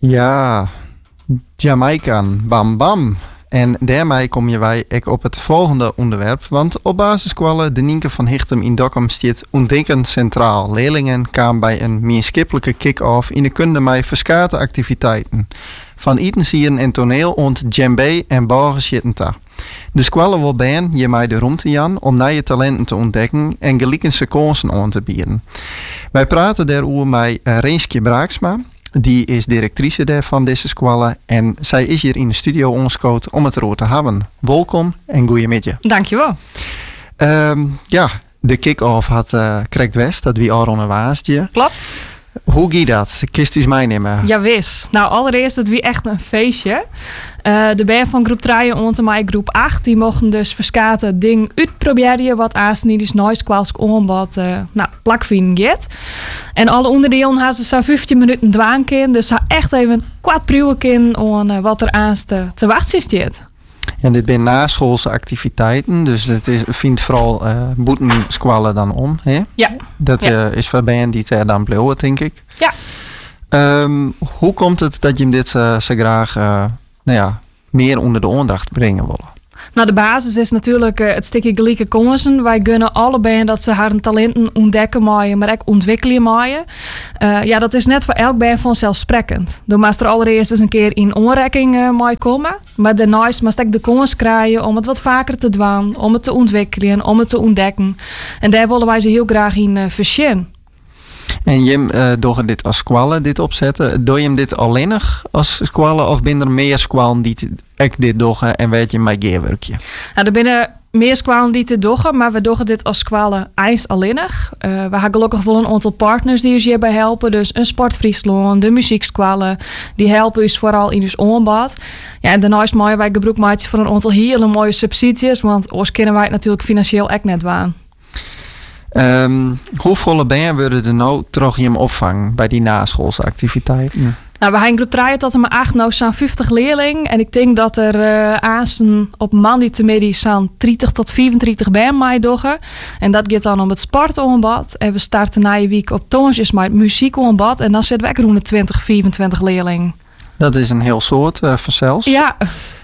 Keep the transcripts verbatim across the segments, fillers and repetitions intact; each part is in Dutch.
Ja, Jamaican, bam bam. En daarmee kom je wij ook op het volgende onderwerp. Want op basisscholen de Nienke van Hichtem in Dokkum stiet ontdekkend centraal. Leerlingen kwamen bij een meeskippelijke kick-off in de kunde met verschillende activiteiten. Van etensieren en toneel ont djembe en balgeschitten. De squallen wil ben je mij de ruimte jan om nieuwe talenten te ontdekken en gelijke kansen aan te bieden. Wij praten daarover met Reenskje Braaksma. Die is directrice daar van deze squallen en zij is hier in de studio ongescoot om het erover te hebben. Welkom en goeiemiddag. Dankjewel. Um, ja, de kick-off had uh, Krekt West, dat wie al een waasje. Klopt. Hoe gaat dat? Kist u eens meenemen? Ja, wis. Nou, allereerst het wie echt een feestje. Uh, de band van groep drie onder mij groep acht, die mochten dus verschillende dingen uitproberen wat aansnijders nooit kwals om wat uh, nou, plakvien get. En alle onderdelen hadden ze zo'n vijftien minuten dwaan in, dus ze echt even kwart pruwen in om uh, wat er aanst te, te wachten zit. En dit zijn naschoolse activiteiten, dus het is, vindt vooral uh, boetensquallen dan om. Hè? Ja. Dat ja. Uh, is voor band die er dan bleven, denk ik. Ja. Um, hoe komt het dat je hem dit uh, zo graag uh, nou ja, meer onder de aandacht brengen willen? Nou, de basis is natuurlijk uh, het stukje gelijke kansen. Wij gunnen alle band dat ze haar talenten ontdekken maaien, maar ook ontwikkelen maaien. Uh, ja, dat is net voor elk band vanzelfsprekend. Dan moest er allereerst eens een keer in onrekking uh, mee komen. Maar daarnaast moest ik de kans krijgen om het wat vaker te doen, om het te ontwikkelen, om het te ontdekken. En daar willen wij ze heel graag in uh, verschijnen. En Jim, uh, door dit als squallen dit opzetten, doe je hem dit alleenig als squallen of ben er meer squallen die ik dit doggen en weet je mijn gearwerkje? Nou, er binnen meer squallen die te doggen, maar we doggen dit als squallen ijs alleenig. Uh, we hebben gelukkig wel een aantal partners die ons hierbij helpen. Dus een Sport Friesland, de muzieksquallen, die helpen ons vooral in ons aanbod. Ja, en daarnaast maken wij gebruik maken van een aantal hele mooie subsidies, want ons kunnen wij het natuurlijk financieel echt net waan. Um, hoeveel band worden er nou terug in opvang bij die naschoolse activiteiten? Nou, we hebben groep drie tot en met acht nou zo'n vijftig leerlingen. En ik denk dat er uh, aansten op maandag te midden zo'n dertig tot vierentwintig band mee doggen. En dat gaat dan om het sportaanbod. En we starten na je week op tonsjes met muziekaanbod. En dan zitten we ook rond de twintig, vierentwintig leerlingen. Dat is een heel soort uh, van zelfs. Ja.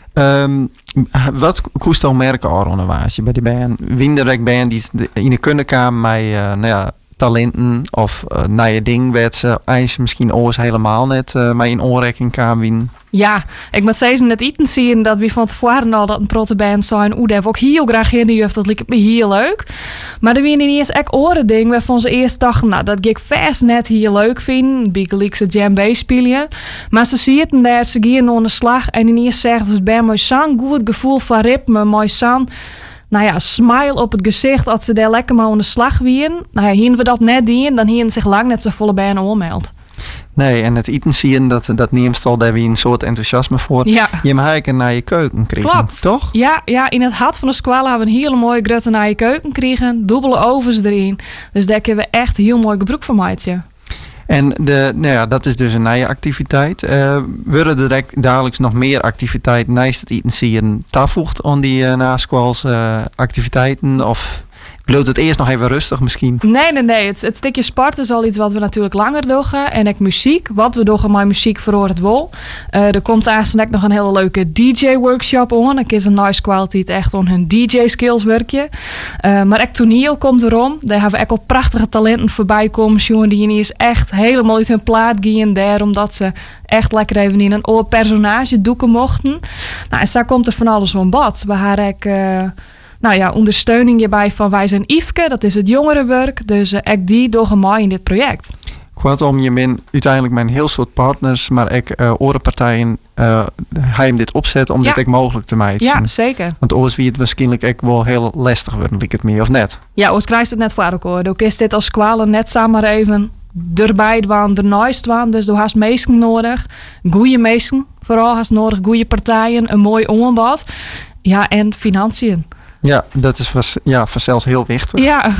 Um, wat koest al merken al onderwijs bij die band? Winderrek band die in de kunnen kwamen met uh, nou ja, talenten of uh, nieuwe dingen werd ze eens misschien oors helemaal net uh, met in aanraking kwamen. Ja, ik moet zeggen net iets zien dat we van tevoren al dat een protte band zijn. Oeh, daar heb ik ook heel graag in de jeugd. Dat lijkt me heel leuk. Maar er waren niet eens echt oren dingen waarvan ze eerst dachten, nou, dat ik vast net heel leuk vind. Big League's djembe spelen. Maar ze zien daar, ze gaan aan de slag. En in eerst zegt ze bij mij zo'n goed gevoel van ritme, mooi zo'n, nou ja, smile op het gezicht als ze daar lekker maar aan de slag wieren. Nou ja, hier we dat net doen, dan hier zich lang net zo volle bij een aanmeld. Nee, en het eten zien, dat, dat neemt al daar weer een soort enthousiasme voor. Ja. Je mag een naar je keuken krijgen, klopt. Toch? Ja, ja, in het hart van de squallen hebben we een hele mooie grote naar je keuken kregen. Dubbele ovens erin. Dus daar kunnen we echt heel mooi gebruik van maken. En de, nou ja, dat is dus een nieuwe activiteit. Uh, worden er dagelijks nog meer activiteiten naast het eten zien toevoegd aan die uh, naschoolse uh, activiteiten? Of loopt het eerst nog even rustig misschien? Nee, nee, nee. Het, het stukje sport is al iets wat we natuurlijk langer doen. En ook muziek. Wat we doen met muziek voor het wol. Uh, er komt eigenlijk nog een hele leuke D J-workshop aan. Ik is een nice quality echt on hun D J-skills werkje. Uh, maar ook toneel komt erom. Daar hebben we ook al prachtige talenten voorbij komen. Jongen die is echt helemaal uit hun plaat gaan. Daar omdat ze echt lekker even in een oor personage doeken mochten. Nou, en zo komt er van alles aan bod. We hebben ook Uh, Nou ja, ondersteuning hierbij van Wij zijn Yveske, dat is het jongerenwerk. Dus uh, ik die doorgemaakt in dit project. Kortom, je bent uiteindelijk met een heel soort partners, maar ook uh, orenpartijen uh, hij hem dit opzet om ja. dit ook mogelijk te maken. Ja, zeker. Want anders wie het waarschijnlijk ook wel heel lastig worden, lijkt het meer of net? Ja, ons krijgt het net voor elkaar. Ook is dit als squalen net samen even erbij waan, ernaast waan. Dus door haast meesten nodig, goede meesten, vooral haast nodig, goede partijen, een mooi aanbod. Ja, en financiën. Ja, dat is was, ja, vanzelfs heel wichtig. Ja.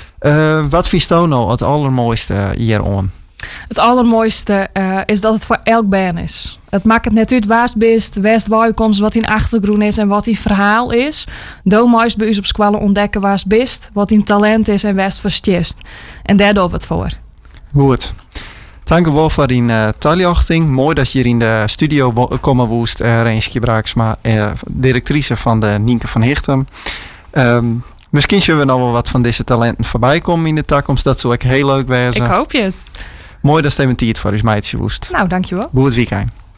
Uh, wat vies je nou het allermooiste hierom? Het allermooiste uh, is dat het voor elk band is. Het maakt het net uit waar het best, west waar komt, wat in achtergrond is en wat in verhaal is. Dan moet je bij ons op squallen ontdekken waar het best, wat in talent is en waar het verstjest. En daar doen we het voor. Goed. Dank u wel voor die uh, toelichting. Mooi dat je hier in de studio wo- komen woest, uh, Renske Braaksma, uh, directrice van de Nienke van Hichtem. Um, misschien zullen we nog wel wat van deze talenten voorbij komen in de toekomst. Dat zou ik heel leuk wezen. Ik hoop je het. Mooi dat je even tijd voor uw meidje woest. Nou, dankjewel. Goed weekend.